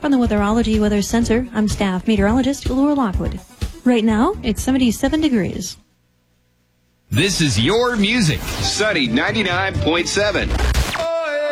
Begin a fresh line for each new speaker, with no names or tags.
From the Weatherology Weather Center, I'm staff meteorologist Laura Lockwood. Right now, it's 77 degrees.
This is your music. Sunny 99.7.